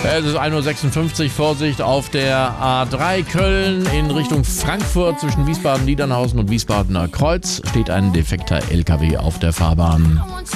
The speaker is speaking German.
Es ist 1:56 Uhr, Vorsicht auf der A3 Köln in Richtung Frankfurt zwischen Wiesbaden-Niedernhausen und Wiesbadener Kreuz steht ein defekter LKW auf der Fahrbahn.